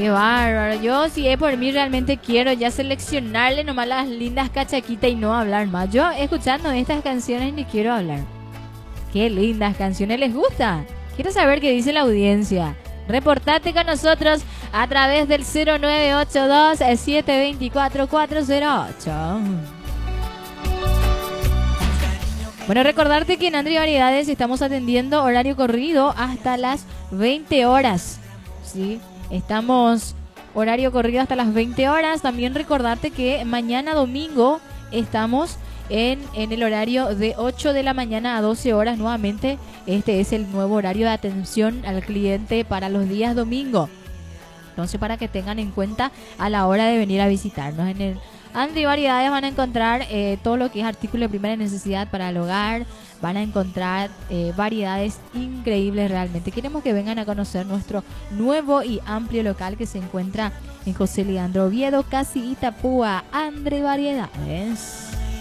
Qué bárbaro. Yo, si es por mí, realmente quiero ya seleccionarle nomás las lindas cachaquitas y no hablar más. Yo, escuchando estas canciones, ni quiero hablar. Qué lindas canciones, ¿les gusta? Quiero saber qué dice la audiencia. Reportate con nosotros a través del 0982-724-408. Bueno, recordarte que en Andri Variedades estamos atendiendo horario corrido hasta las 20 horas. ¿Sí? Estamos horario corrido hasta las 20 horas. También recordarte que mañana domingo estamos en el horario de 8 de la mañana a 12 horas nuevamente. Este es el nuevo horario de atención al cliente para los días domingo. Entonces, para que tengan en cuenta a la hora de venir a visitarnos. En el Andri Variedades van a encontrar todo lo que es artículo de primera necesidad para el hogar. Van a encontrar variedades increíbles realmente. Queremos que vengan a conocer nuestro nuevo y amplio local que se encuentra en José Leandro Oviedo, casi Itapúa. Andri Variedades.